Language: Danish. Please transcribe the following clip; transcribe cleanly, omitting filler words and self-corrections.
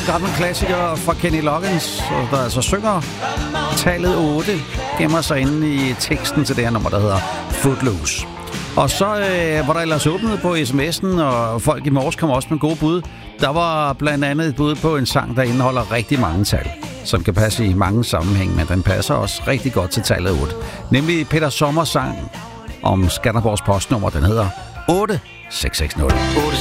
gammel klassiker fra Kenny Loggins, der altså synger tallet 8, gemmer sig inde i teksten til det her nummer, der hedder Footloose. Og så var der ellers åbnet på sms'en, og folk i morges kom også med gode bud. Der var blandt andet et bud på en sang, der indeholder rigtig mange tal, som kan passe i mange sammenhæng, men den passer også rigtig godt til tallet 8. Nemlig Peter Sommers sang om Skanderborgs postnummer, den hedder 8660.